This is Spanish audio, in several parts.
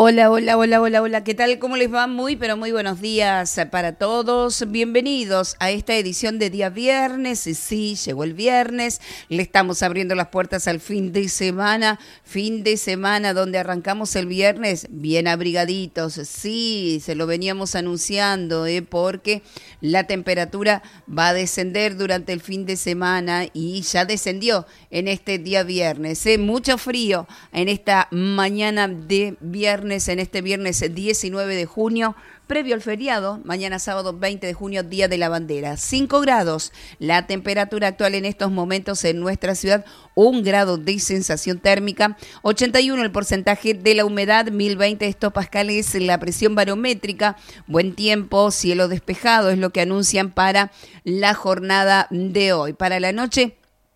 Hola, hola, hola, hola, hola. ¿Qué tal? ¿Cómo les va? Muy, pero muy buenos días para todos. Bienvenidos a esta edición de día viernes. Sí, llegó el viernes. Le estamos abriendo las puertas al fin de semana. Fin de semana donde arrancamos el viernes bien abrigaditos. Sí, se lo veníamos anunciando, porque la temperatura va a descender durante el fin de semana y ya descendió en este día viernes. Mucho frío en esta mañana de viernes, en este viernes 19 de junio, previo al feriado, mañana sábado 20 de junio, Día de la Bandera. 5 grados, la temperatura actual en estos momentos en nuestra ciudad, 1 grado de sensación térmica, 81 el porcentaje de la humedad, 1020 hectopascales la presión barométrica, buen tiempo, cielo despejado, es lo que anuncian para la jornada de hoy. Para la noche,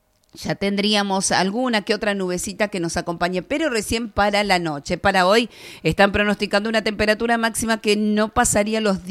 ya tendríamos alguna que otra nubecita que nos acompañe, pero recién para la noche. Para hoy están pronosticando una temperatura máxima que no pasaría los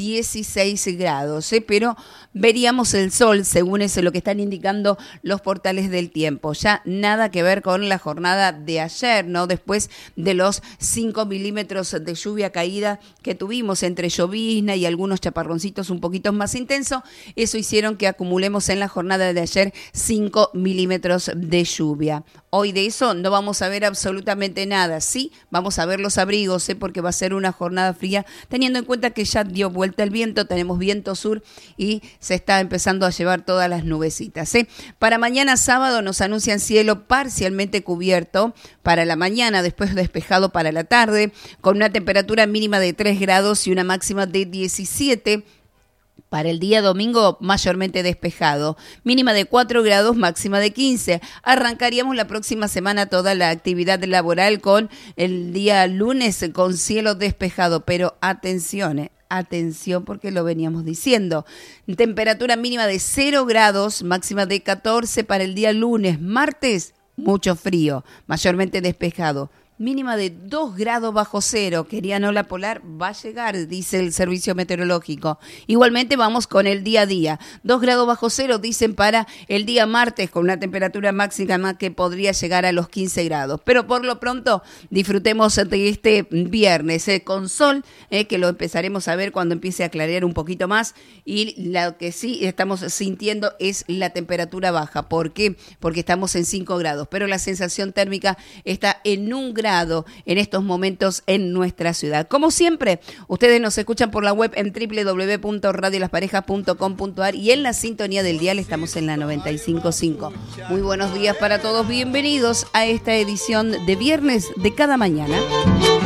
16 grados, pero veríamos el sol, según eso lo que están indicando los portales del tiempo. Ya nada que ver con la jornada de ayer, ¿no? Después de los 5 milímetros de lluvia caída que tuvimos entre llovizna y algunos chaparroncitos un poquito más intensos, eso hicieron que acumulemos en la jornada de ayer 5 milímetros de lluvia. Hoy de eso no vamos a ver absolutamente nada. Sí, vamos a ver los abrigos, porque va a ser una jornada fría, teniendo en cuenta que ya dio vuelta el viento, tenemos viento sur y se está empezando a llevar todas las nubecitas. Para mañana sábado nos anuncian cielo parcialmente cubierto para la mañana, después despejado para la tarde, con una temperatura mínima de 3 grados y una máxima de 17. Para el día domingo, mayormente despejado, mínima de 4 grados, máxima de 15. Arrancaríamos la próxima semana toda la actividad laboral con el día lunes con cielo despejado, pero atención, atención porque lo veníamos diciendo. Temperatura mínima de 0 grados, máxima de 14 para el día lunes. Martes, mucho frío, mayormente despejado. Mínima de 2 grados bajo cero, querían ola polar, va a llegar, dice el servicio meteorológico. Igualmente vamos con el día a día. 2 grados bajo cero dicen para el día martes, con una temperatura máxima que podría llegar a los 15 grados. Pero por lo pronto disfrutemos de este viernes con sol, que lo empezaremos a ver cuando empiece a clarear un poquito más. Y lo que sí estamos sintiendo es la temperatura baja. ¿Por qué? Porque estamos en 5 grados, pero la sensación térmica está en 1 grado en estos momentos en nuestra ciudad. Como siempre, ustedes nos escuchan por la web en www.radiolasparejas.com.ar y en la sintonía del dial estamos en la 95.5. Muy buenos días para todos, bienvenidos a esta edición de viernes de cada mañana.